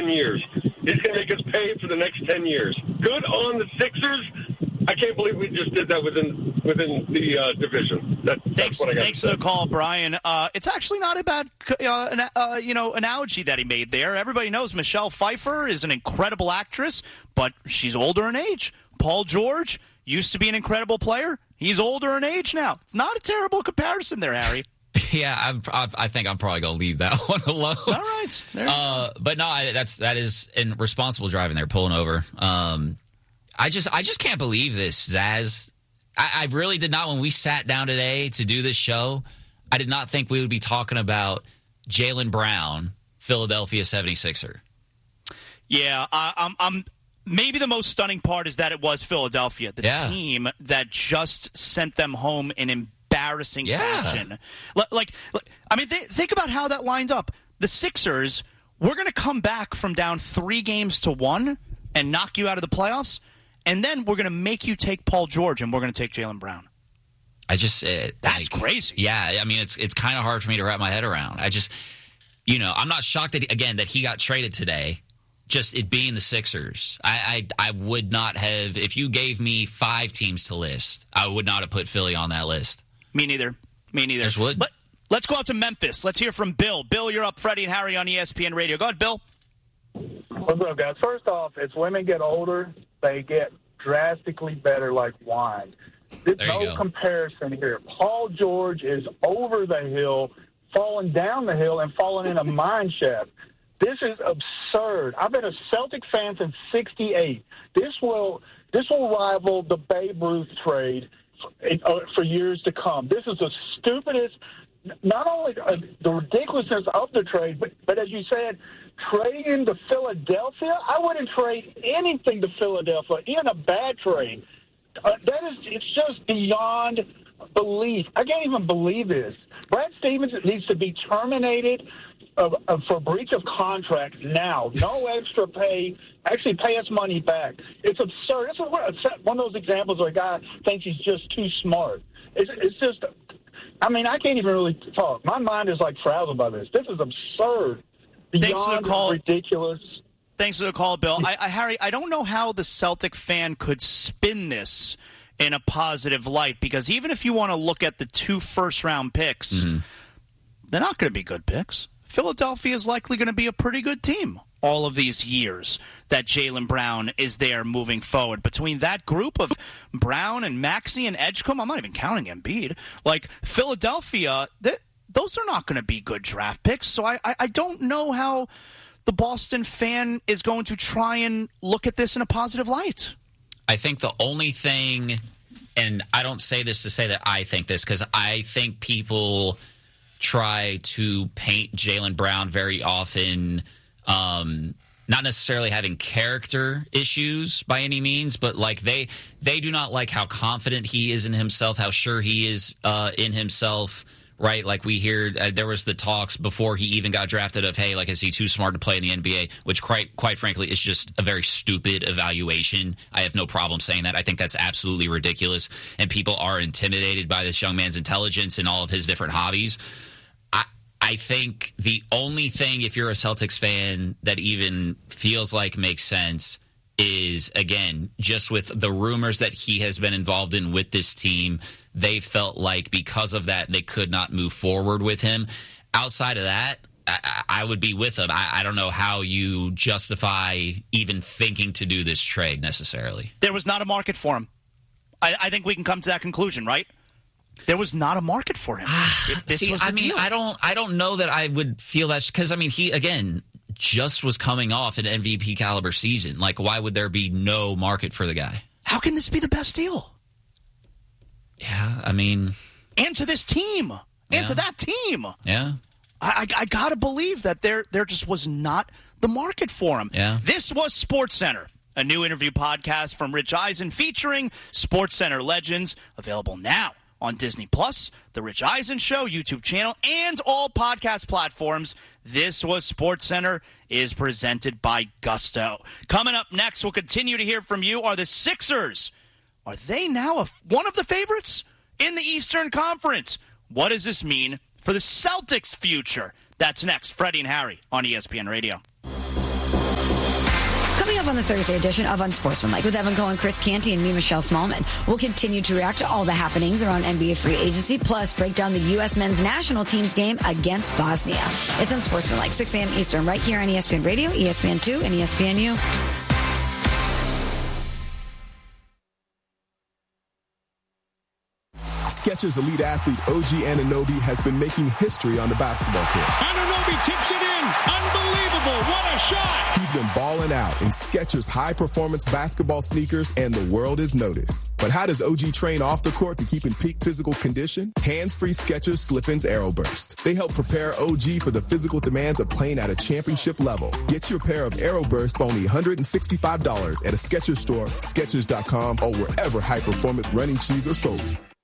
10 years. He's going to make us pay for the next 10 years. Good on the Sixers. I can't believe we just did that within the division. That's what I got. Thanks for the call, Brian. It's actually not a bad analogy that he made there. Everybody knows Michelle Pfeiffer is an incredible actress, but she's older in age. Paul George used to be an incredible player. He's older in age now. It's not a terrible comparison there, Harry. Yeah, I think I'm probably going to leave that one alone. All right. But no, that is irresponsible driving there, pulling over. I just can't believe this, Zaz. I really did not, when we sat down today to do this show, I did not think we would be talking about Jaylen Brown, Philadelphia 76er. Yeah, I'm maybe the most stunning part is that it was Philadelphia, the team that just sent them home in embarrassing fashion. Think about how that lined up. The Sixers, we're going to come back from down 3-1 and knock you out of the playoffs, and then we're going to make you take Paul George and we're going to take Jaylen Brown. That's crazy. Yeah, I mean, it's kind of hard for me to wrap my head around. I'm not shocked that he got traded today. Just it being the Sixers. I would not have, if you gave me 5 teams to list, I would not have put Philly on that list. Me neither. Just would. Let's go out to Memphis. Let's hear from Bill. Bill, you're up. Freddie and Harry on ESPN Radio. Go ahead, Bill. What's up, guys? First off, as women get older, they get drastically better like wine. There's no comparison here. Paul George is over the hill, falling down the hill, and falling in a mine shaft. This is absurd. I've been a Celtic fan since '68. This will rival the Babe Ruth trade for years to come. This is the stupidest. Not only the ridiculousness of the trade, but as you said, trading to Philadelphia. I wouldn't trade anything to Philadelphia, even a bad trade. It's just beyond belief. I can't even believe this. Brad Stevens needs to be terminated for breach of contract now. No extra pay. Actually, pay us money back. It's absurd. It's one of those examples where a guy thinks he's just too smart. It's just, I mean, I can't even really talk. My mind is like frazzled by this. This is absurd. Beyond ridiculous. Thanks for the call, Bill. Harry, I don't know how the Celtic fan could spin this in a positive light, because even if you want to look at the 2 first-round picks, they're not going to be good picks. Philadelphia is likely going to be a pretty good team all of these years that Jaylen Brown is there moving forward. Between that group of Brown and Maxey and Edgecombe, I'm not even counting Embiid, like Philadelphia, those are not going to be good draft picks. So I don't know how the Boston fan is going to try and look at this in a positive light. I think the only thing, and I don't say this to say that I think this, because I think people try to paint Jaylen Brown very often, not necessarily having character issues by any means, but like they do not like how confident he is in himself, how sure he is in himself. Right, like we hear, there was the talks before he even got drafted of, hey, like, is he too smart to play in the NBA? Which, quite frankly, is just a very stupid evaluation. I have no problem saying that. I think that's absolutely ridiculous, and people are intimidated by this young man's intelligence and all of his different hobbies. I think the only thing, if you're a Celtics fan, that even feels like makes sense is, again, just with the rumors that he has been involved in with this team, they felt like because of that they could not move forward with him. Outside of that, I would be with him. I don't know how you justify even thinking to do this trade necessarily. There was not a market for him. I think we can come to that conclusion, right? There was not a market for him. I don't know that I would feel that, because, I mean, he, again, just was coming off an MVP caliber season. Like, why would there be no market for the guy? How can this be the best deal? Yeah, I mean... And to this team. And to that team. Yeah. I got to believe that there just was not the market for him. Yeah. This was SportsCenter, a new interview podcast from Rich Eisen featuring SportsCenter legends, available now on Disney+, The Rich Eisen Show, YouTube channel, and all podcast platforms. This was SportsCenter is presented by Gusto. Coming up next, we'll continue to hear from you. Are the Sixers, are they now one of the favorites in the Eastern Conference? What does this mean for the Celtics' future? That's next. Freddie and Harry on ESPN Radio. have on the Thursday edition of Unsportsmanlike with Evan Cohen, Chris Canty, and me, Michelle Smallman. We'll continue to react to all the happenings around NBA free agency, plus break down the U.S. men's national team's game against Bosnia. It's Unsportsmanlike, 6 a.m. Eastern, right here on ESPN Radio, ESPN2, and ESPNU. Skechers elite athlete OG Anunoby has been making history on the basketball court. Anunoby tips it in. Unbelievable. What a shot. He's been balling out in Skechers high-performance basketball sneakers, and the world is noticed. But how does OG train off the court to keep in peak physical condition? Hands-free Skechers Slip-ins AeroBurst. They help prepare OG for the physical demands of playing at a championship level. Get your pair of AeroBurst for only $165 at a Skechers store, Skechers.com, or wherever high-performance running shoes are sold.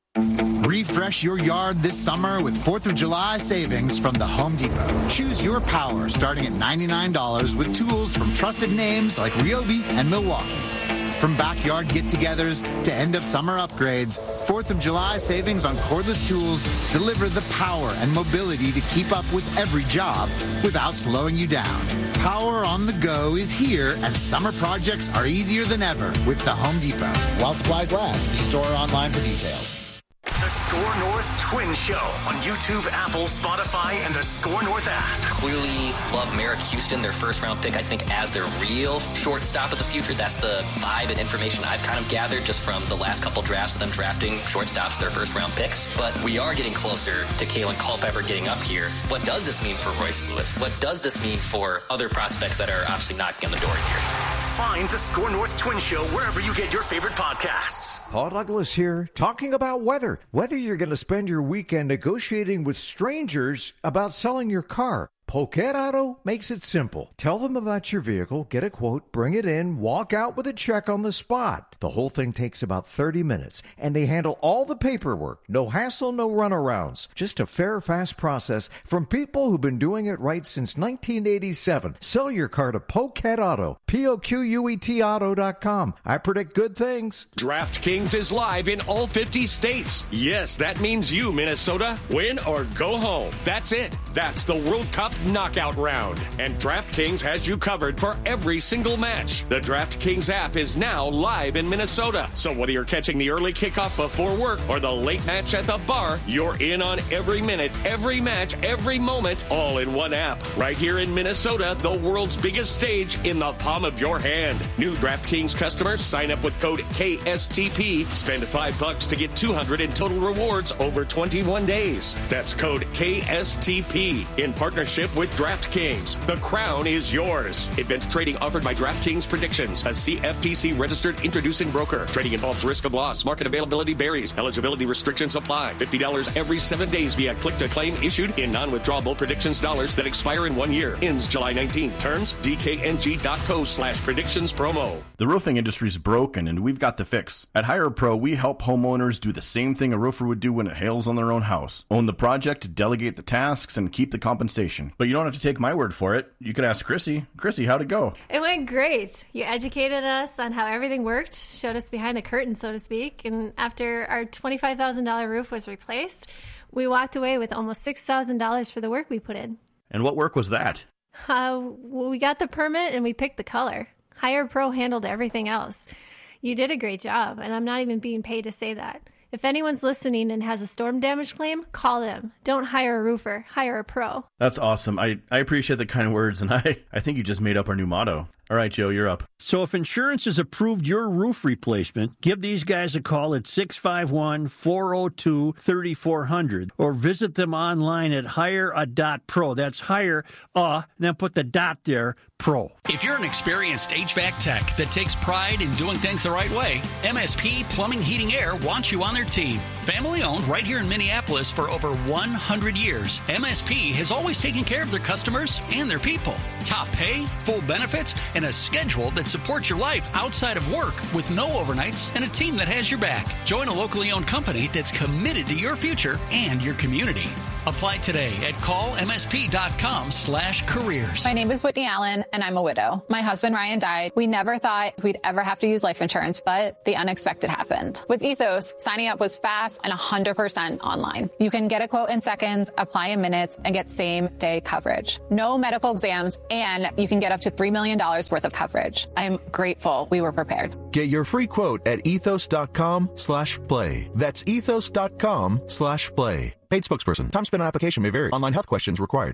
Refresh your yard this summer with 4th of July savings from the Home Depot. Choose your power starting at $99 with tools from trusted names like Ryobi and Milwaukee. From backyard get-togethers to end-of-summer upgrades, 4th of July savings on cordless tools deliver the power and mobility to keep up with every job without slowing you down. Power on the go is here, and summer projects are easier than ever with the Home Depot. While supplies last, see store or online for details. The Score North Twin Show on YouTube, Apple, Spotify, and the Score North app. Clearly love Merrick Houston, their first-round pick, I think, as their real shortstop of the future. That's the vibe and information I've kind of gathered just from the last couple drafts of them drafting shortstops, their first-round picks. But we are getting closer to Kalen Culpepper getting up here. What does this mean for Royce Lewis? What does this mean for other prospects that are obviously knocking on the door here? Find the Score North Twin Show wherever you get your favorite podcasts. Paul Douglas here, talking about weather. Whether you're going to spend your weekend negotiating with strangers about selling your car, Poquet Auto makes it simple. Tell them about your vehicle, get a quote, bring it in, walk out with a check on the spot. The whole thing takes about 30 minutes, and they handle all the paperwork. No hassle, no runarounds. Just a fair, fast process from people who've been doing it right since 1987. Sell your car to Poquet Auto, P-O-Q-U-E-T Auto.com. I predict good things. DraftKings is live in all 50 states. Yes, that means you, Minnesota. Win or go home. That's it. That's the World Cup knockout round, and DraftKings has you covered for every single match. The DraftKings app is now live in Minnesota, so whether you're catching the early kickoff before work or the late match at the bar, you're in on every minute, every match, every moment, all in one app. Right here in Minnesota, the world's biggest stage in the palm of your hand. New DraftKings customers sign up with code KSTP, spend $5 to get $200 in total rewards over 21 days. That's code KSTP in partnership with DraftKings. The crown is yours. Advanced trading offered by DraftKings Predictions, a CFTC registered introducing broker. Trading involves risk of loss. Market availability varies. Eligibility restrictions apply. $50 every 7 days via click-to-claim issued in non-withdrawable predictions dollars that expire in 1 year. Ends July 19th. Terms dkng.co/predictions promo. The roofing industry is broken, and we've got the fix. At Hire Pro, we help homeowners do the same thing a roofer would do when it hails on their own house. Own the project, delegate the tasks, and keep the compensation. But you don't have to take my word for it. You could ask Chrissy. Chrissy, how'd it go? It went great. You educated us on how everything worked, showed us behind the curtain, so to speak. And after our $25,000 roof was replaced, we walked away with almost $6,000 for the work we put in. And what work was that? We got the permit and we picked the color. Hire Pro handled everything else. You did a great job, and I'm not even being paid to say that. If anyone's listening and has a storm damage claim, call them. Don't hire a roofer, hire a pro. That's awesome. I appreciate the kind words, and I think you just made up our new motto. All right, Joe, you're up. So if insurance has approved your roof replacement, give these guys a call at 651-402-3400 or visit them online at hirea.pro. That's hire, then put the dot there, pro. If you're an experienced HVAC tech that takes pride in doing things the right way, MSP Plumbing, Heating, Air wants you on their team. Family owned right here in Minneapolis for over 100 years, MSP has always taken care of their customers and their people. Top pay, full benefits, and a schedule that supports your life outside of work with no overnights and a team that has your back. Join a locally owned company that's committed to your future and your community. Apply today at callmsp.com/careers. My name is Whitney Allen, and I'm a widow. My husband, Ryan, died. We never thought we'd ever have to use life insurance, but the unexpected happened. With Ethos, signing up was fast and 100% online. You can get a quote in seconds, apply in minutes, and get same-day coverage. No medical exams, and you can get up to $3 million worth of coverage. I'm grateful we were prepared. Get your free quote at ethos.com/play. That's ethos.com/play. Paid spokesperson. Time spent on application may vary. Online health questions required.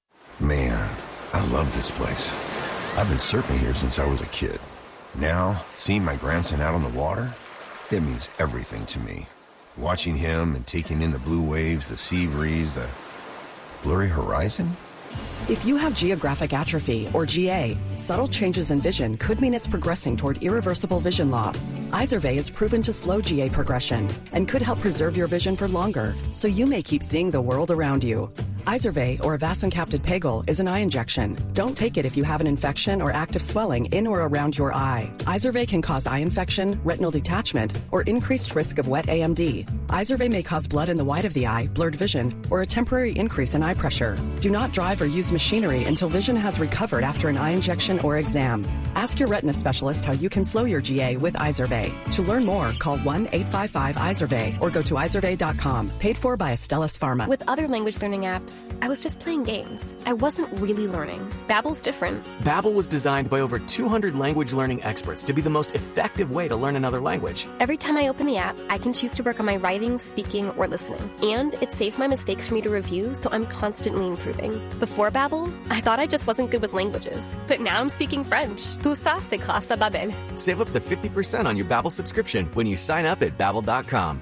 Man, I love this place. I've been surfing here since I was a kid. Now, seeing my grandson out on the water, it means everything to me. Watching him and taking in the blue waves, the sea breeze, the blurry horizon. If you have geographic atrophy, or GA, subtle changes in vision could mean it's progressing toward irreversible vision loss. Izervay is proven to slow GA progression and could help preserve your vision for longer, so you may keep seeing the world around you. Izervay, or avacincaptad pegol, is an eye injection. Don't take it if you have an infection or active swelling in or around your eye. Izervay can cause eye infection, retinal detachment, or increased risk of wet AMD. Izervay may cause blood in the white of the eye, blurred vision, or a temporary increase in eye pressure. Do not drive or use machinery until vision has recovered after an eye injection or exam. Ask your retina specialist how you can slow your GA with Izervay. To learn more, call 1-855-IZERVAY or go to izervay.com. Paid for by Astellas Pharma. With other language learning apps, I was just playing games. I wasn't really learning. Babbel's different. Babbel was designed by over 200 language learning experts to be the most effective way to learn another language. Every time I open the app, I can choose to work on my writing, speaking, or listening. And it saves my mistakes for me to review, so I'm constantly improving. Before Babbel, I thought I just wasn't good with languages. But now I'm speaking French. Tout ça, c'est grâce à Babbel. Save up to 50% on your Babbel subscription when you sign up at Babbel.com.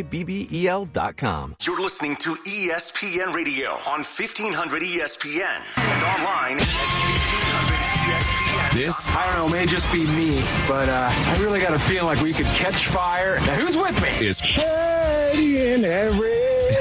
BABBEL.com. You're listening to ESPN Radio on 1500 ESPN and online at 1500ESPN. This, I don't know, may just be me, but I really got a feeling like we could catch fire. Now, who's with me? It's Freddie and Harry.